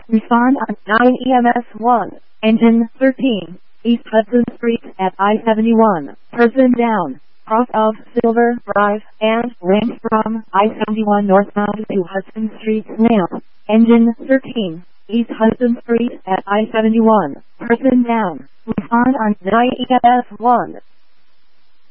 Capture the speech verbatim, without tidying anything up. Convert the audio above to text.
Respond on nine E M S one. Engine thirteen. East Hudson Street at I seventy-one. Person down. Cross of Silver Drive and range from I seventy-one northbound to Hudson Street ramp. Engine thirteen. East Hudson Street at I seventy-one. Person down. Respond on nine E M S one.